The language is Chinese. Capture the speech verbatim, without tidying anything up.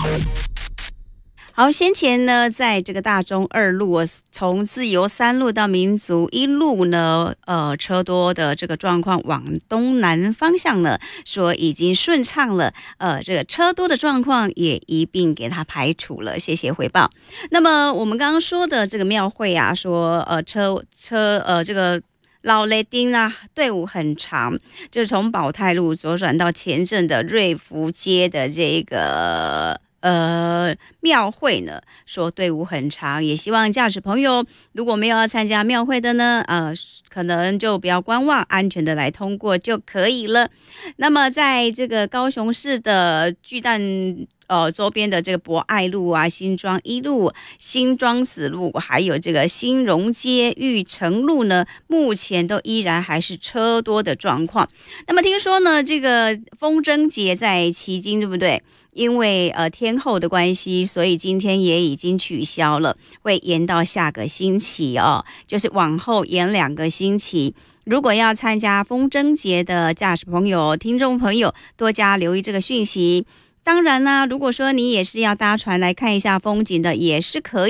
好，先前呢，在这个大中二路，从自由三路到民族一路呢，呃，车多的这个状况往东南方向呢，说已经顺畅了，呃，这个车多的状况也一并给它排除了，谢谢回报。那么我们刚刚说的这个庙会啊，说呃车车呃这个。老雷丁啊，队伍很长，就是从保泰路左转到前镇的瑞福街的这个呃庙会呢，说队伍很长，也希望驾驶朋友如果没有要参加庙会的呢，呃，可能就不要观望，安全的来通过就可以了。那么在这个高雄市的巨蛋。呃，周边的这个博爱路啊、新庄一路、新庄子路，还有这个新荣街、玉成路呢，目前都依然还是车多的状况。那么听说呢，这个风筝节在旗津，对不对？因为呃天候的关系，所以今天也已经取消了，会延到下个星期哦，就是往后延两个星期。如果要参加风筝节的驾驶朋友、听众朋友，多加留意这个讯息。当然啦，如果说你也是要搭船来看一下风景的，也是可以。